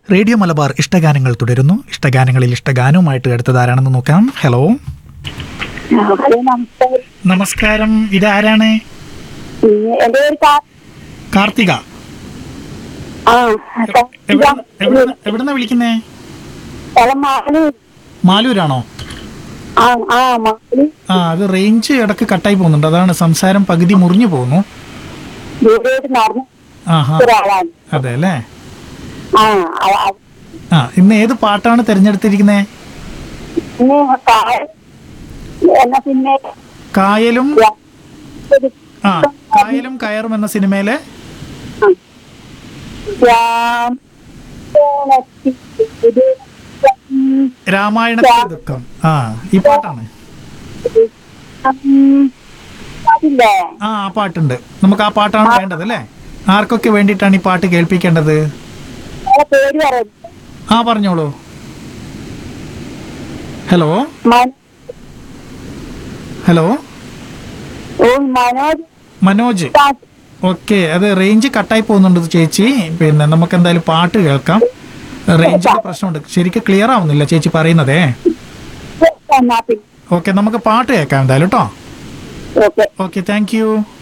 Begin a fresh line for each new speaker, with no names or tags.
Radio Malabar ഇഷ്ടഗാനങ്ങൾ തുടരുന്നു. ഇഷ്ടഗാനങ്ങളിൽ ഇഷ്ടഗാനവുമായിട്ട് അടുത്തതാരാണെന്ന് നോക്കാം. ഹലോ, നമസ്കാരം. ഇതാരാണ്?
എന്റെ പേര്
കാർത്തിക. എവിടുന്നാ വിളിക്കുന്നേ? മാലൂരാണോ? അത് റേഞ്ച് ഇടക്ക് കട്ടായി പോകുന്നുണ്ട്, അതാണ് സംസാരം പകുതി മുറിഞ്ഞു പോകുന്നു. അതെ അല്ലേ. ഇന്ന് ഏത് പാട്ടാണ് തിരഞ്ഞെടുത്തിരിക്കുന്നേ? കായലും കായലും കയറും എന്ന സിനിമയിലെ രാമായണത്തിലെ ദുഃഖം. ഈ പാട്ടാണ്. ആ പാട്ടുണ്ട്. നമുക്ക് ആ പാട്ടാണ് വേണ്ടത് അല്ലേ? ആർക്കൊക്കെ വേണ്ടിയിട്ടാണ് ഈ പാട്ട് കേൾപ്പിക്കേണ്ടത്? പറഞ്ഞോളൂ. Hello hello, Manoj. ഓക്കെ, അത് റേഞ്ച് കട്ടായി പോകുന്നുണ്ട് ചേച്ചി. പിന്നെ നമുക്ക് എന്തായാലും പാട്ട് കേൾക്കാം. റേഞ്ചിന്റെ പ്രശ്നമുണ്ട്, ശരിക്കും ക്ലിയർ ആവുന്നില്ല ചേച്ചി പറയുന്നതേ. ഓക്കെ, നമുക്ക് പാട്ട് കേൾക്കാം എന്തായാലും കേട്ടോ. Okay, thank you.